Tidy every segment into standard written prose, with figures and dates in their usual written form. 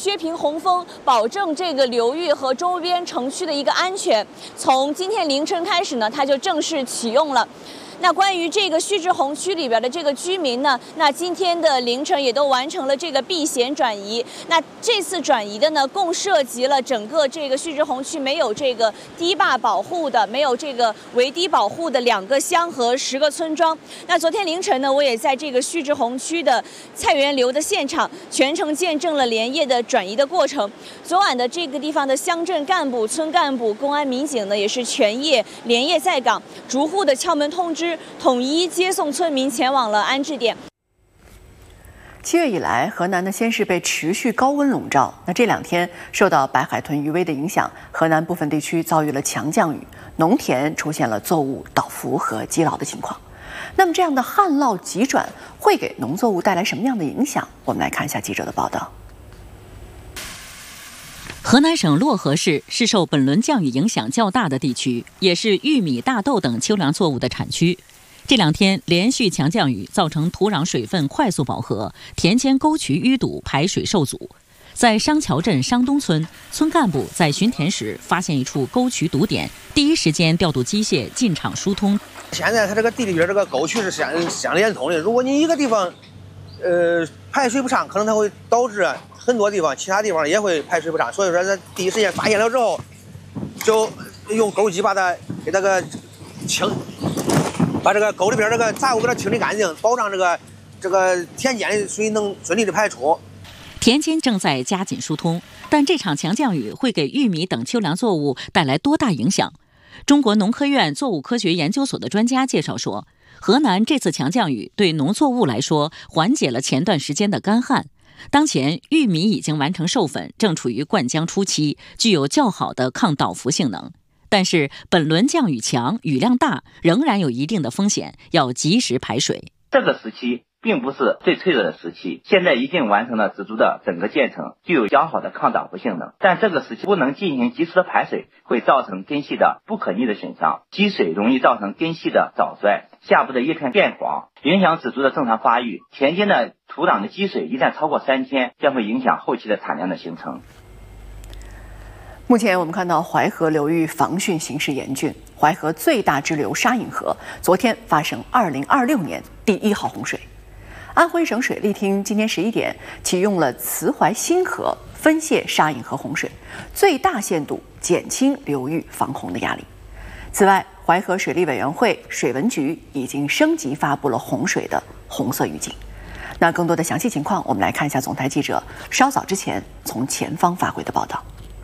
削平洪峰，保证这个流域和周边城区的一个安全。从今天凌晨开始呢，它就正式启用了。那关于这个须知洪区里边的这个居民呢，那今天的凌晨也都完成了这个避险转移。那这次转移的呢，共涉及了整个这个须知洪区没有这个堤坝保护的、没有这个围堤保护的2个乡和10个村庄。那昨天凌晨呢，我也在这个须知洪区的菜园流的现场，全程见证了连夜的转移的过程。昨晚的这个地方的乡镇干部、村干部、公安民警呢，也是连夜在岗，逐户的敲门通知。统一接送村民前往了安置点。 7月以来，河南呢先是被持续高温笼罩，那这2天受到白海豚余威的影响，河南部分地区遭遇了强降雨，农田出现了作物倒伏和积涝的情况。那么这样的旱涝急转会给农作物带来什么样的影响？我们来看一下记者的报道。 河南省漯河市是受本轮降雨影响较大的地区，也是玉米、大豆等秋粮作物的产区。这2天连续强降雨，造成土壤水分快速饱和，田间沟渠淤堵，排水受阻。在商桥镇商东村，村干部在巡田时发现一处沟渠堵点，第一时间调度机械进场疏通。 现在它这个地里边这个沟渠是相连通的，如果你一个地方排水不畅，可能它会导致很多地方其他地方也会排水不畅，所以说在第一时间发现了之后，就用沟机把它给它个清，把这个沟里边这个杂物给它清理干净，保障这个田间的水能顺利的排出。 田间正在加紧疏通，但这场强降雨会给玉米等秋粮作物带来多大影响？中国农科院作物科学研究所的专家介绍说，河南这次强降雨对农作物来说缓解了前段时间的干旱。当前玉米已经完成授粉，正处于灌浆初期，具有较好的抗倒伏性能。但是本轮降雨强，雨量大，仍然有一定的风险，要及时排水。 这个时期并不是最脆弱的时期，现在已经完成了植株的整个建成，具有较好的抗倒伏性能。但这个时期不能进行及时的排水，会造成根系的不可逆的损伤，积水容易造成根系的早衰，下部的叶片变黄，影响植株的正常发育。田间的土壤的积水一旦超过3天，将会影响后期的产量的形成。 目前我们看到淮河流域防汛形势严峻，淮河最大支流沙引河昨天发生2026年第1号洪水。安徽省水利厅今天11点启用了慈淮新河分泄沙引河洪水，最大限度减轻流域防洪的压力。此外，淮河水利委员会、水文局已经升级发布了洪水的红色预警。那更多的详细情况，我们来看一下总台记者稍早之前从前方发回的报道。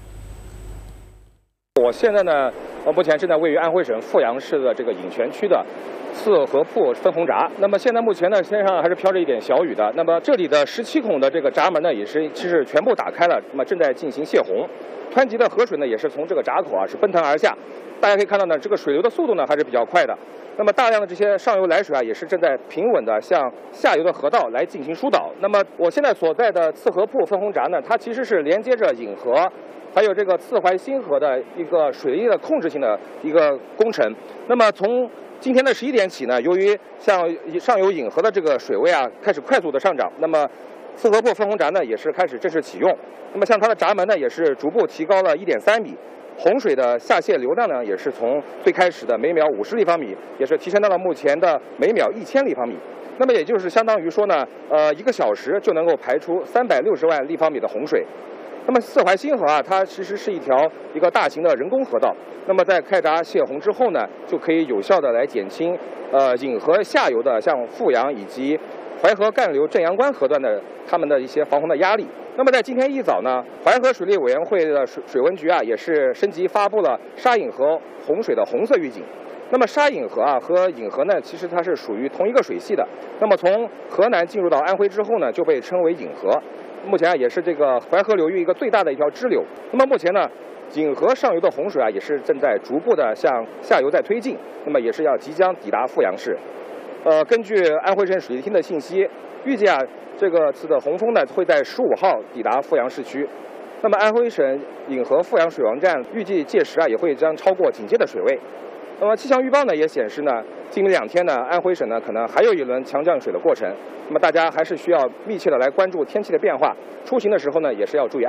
我现在呢，目前正在位于安徽省阜阳市的这个颍泉区的四河铺分洪闸。那么现在目前呢，天上还是飘着一点小雨的。那么这里的17孔的这个闸门呢，也是其实全部打开了，那么正在进行泄洪。湍急的河水呢，也是从这个闸口是奔腾而下。大家可以看到呢，这个水流的速度呢还是比较快的。那么大量的这些上游来水也是正在平稳的向下游的河道来进行疏导。那么我现在所在的四河铺分洪闸呢，它其实是连接着引河还有这个慈淮新河的一个水利的控制性的一个工程。那么从今天的11点起呢，由于像上游引河的这个水位开始快速的上涨，那么四河铺分洪闸呢也是开始正式启用。那么像它的闸门呢也是逐步提高了1.3米，洪水的下泄流量呢也是从最开始的每秒50立方米，也是提升到了目前的每秒1000立方米。那么也就是相当于说呢，1个小时就能够排出360万立方米的洪水。那么四淮新河它其实是一个大型的人工河道。那么在开闸泄洪之后呢，就可以有效的来减轻引河下游的像阜阳以及淮河干流镇阳关河段的他们的一些防洪的压力。那么在今天一早呢，淮河水利委员会的水文局也是升级发布了沙引河洪水的红色预警。那么沙引河和引河呢，其实它是属于同一个水系的。那么从河南进入到安徽之后呢，就被称为引河。目前也是这个淮河流域一个最大的一条支流。那么目前呢，引河上游的洪水也是正在逐步的向下游在推进，那么也是要即将抵达阜阳市。根据安徽省水利厅的信息，预计这个次的洪峰呢会在15号抵达阜阳市区。那么安徽省引河阜阳水王站预计届时也会将超过警戒的水位。那么气象预报呢也显示呢，今明2天呢，安徽省呢可能还有一轮强降水的过程。那么大家还是需要密切的来关注天气的变化，出行的时候呢也是要注意安全。